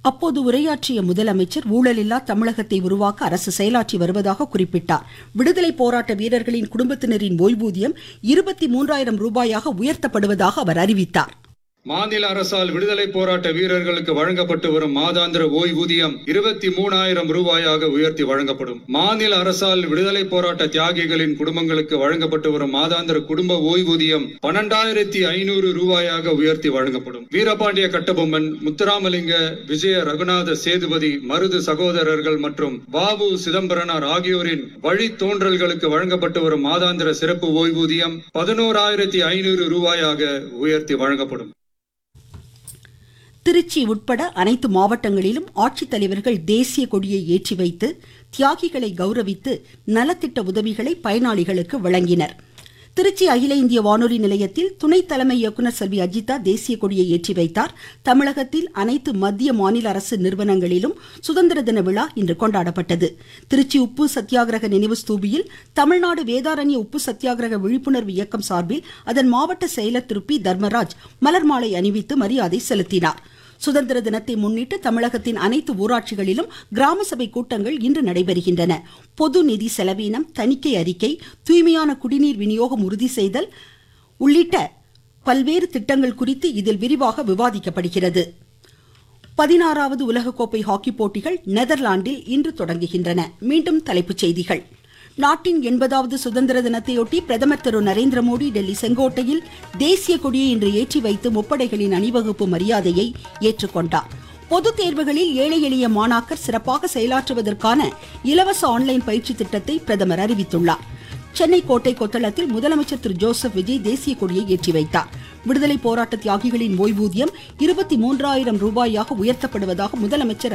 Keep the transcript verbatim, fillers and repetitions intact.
அப்போது உரையாற்றிய முதலமைச்சர் ஊழலில்லா தமிழகத்தை உருவாக்க அரசு செயலாற்றி வருவதாக குறிப்பிட்டார். விடுதலை போராட்ட வீரர்களின் குடும்பத்தினரின் ஓய்வூதியம் இருபத்தி மூன்றாயிரம் ரூபாயாக உயர்த்தப்படுவதாக அவர் அறிவித்தார். மாநில அரசால் விடுதலை போராட்ட வீரர்களுக்கு வழங்கப்பட்டு வரும் மாதாந்திர ஓய்வூதியம் இருபத்தி மூணாயிரம் ரூபாயாக உயர்த்தி வழங்கப்படும். மாநில அரசால் விடுதலை போராட்ட தியாகிகளின் குடும்பங்களுக்கு வழங்கப்பட்டு வரும் மாதாந்திர குடும்ப ஓய்வூதியம் பன்னெண்டாயிரத்தி ஐநூறு ரூபாயாக உயர்த்தி வழங்கப்படும். வீரபாண்டிய கட்டபொம்மன், முத்துராமலிங்க, விஜய ரகுநாத சேதுபதி, மருது சகோதரர்கள் மற்றும் பாபு சிதம்பரனார் ஆகியோரின் வழி தோன்றல்களுக்கு வழங்கப்பட்டு வரும் மாதாந்திர சிறப்பு ஓய்வூதியம் பதினோராயிரத்தி ஐநூறு ரூபாயாக உயர்த்தி வழங்கப்படும். திருச்சி உட்பட அனைத்து மாவட்டங்களிலும் ஆட்சித்தலைவர்கள் தேசிய கொடியை ஏற்றி வைத்து தியாகிகளை கௌரவித்து நலத்திட்ட உதவிகளை பயனாளிகளுக்கு வழங்கினர். திருச்சி அகில இந்திய வானொலி நிலையத்தில் துணை தலைமை இயக்குநர் செல்வி அஜிதா தேசிய கொடியை ஏற்றி வைத்தார். தமிழகத்தில் அனைத்து மத்திய மாநில அரசு நிறுவனங்களிலும் சுதந்திர தின விழா இன்று கொண்டாடப்பட்டது. திருச்சி உப்பு சத்தியாகிரக நினைவு ஸ்தூபியில் தமிழ்நாடு வேதாரண்ய உப்பு சத்தியாகிரக விழிப்புணர்வு இயக்கம் சார்பில் அதன் மாவட்ட செயலர் திரு பி தர்மராஜ் மலர் மாலை அணிவித்து மரியாதை செலுத்தினார். சுதந்திர தினத்தை முன்னிட்டு தமிழகத்தின் அனைத்து ஊராட்சிகளிலும் கிராம சபை கூட்டங்கள் இன்று நடைபெறுகின்றன. பொது நிதி செலவீனம், தணிக்கை அறிக்கை, தூய்மையான குடிநீர் விநியோகம் உறுதி செய்தல் உள்ளிட்ட பல்வேறு திட்டங்கள் குறித்து இதில் விரிவாக விவாதிக்கப்படுகிறது. பதினாறாவது உலகக்கோப்பை ஹாக்கி போட்டிகள் நெதர்லாந்தில் இன்று தொடங்குகின்றன. மீண்டும் தலைப்புச் செய்திகள். நாட்டின் எண்பதாவது சுதந்திர தினத்தையொட்டி பிரதமர் திரு நரேந்திர மோடி டெல்லி செங்கோட்டையில் தேசிய கொடியை இன்று ஏற்றி வைத்து முப்படைகளின் அணிவகுப்பு மரியாதையை ஏற்றுக்கொண்டார். பொது தேர்வுகளில் ஏழை எளிய மாணாக்கர் சிறப்பாக செயலாற்றுவதற்கான இலவச ஆன்லைன் பயிற்சி திட்டத்தை பிரதமர் அறிவித்துள்ளார். சென்னை கோட்டை கொத்தளத்தில் முதலமைச்சர் திரு ஜோசப் விஜய் தேசிய கொடியை ஏற்றி வைத்தார். விடுதலை போராட்ட தியாகிகளின் ஓய்வூதியம் இருபத்தி மூன்றாயிரம் ரூபாயாக உயர்த்தப்படுவதாக முதலமைச்சர்